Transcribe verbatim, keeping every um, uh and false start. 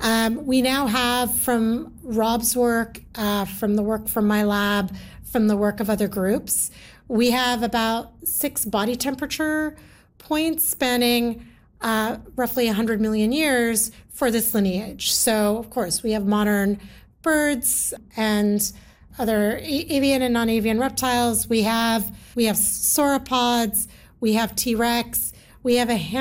Um, we now have, from Rob's work, uh, from the work from my lab, from the work of other groups, we have about six body temperature points spanning uh, roughly one hundred million years for this lineage. So, of course, we have modern birds and other avian and non-avian reptiles. We have we have sauropods. We have T-Rex. We have a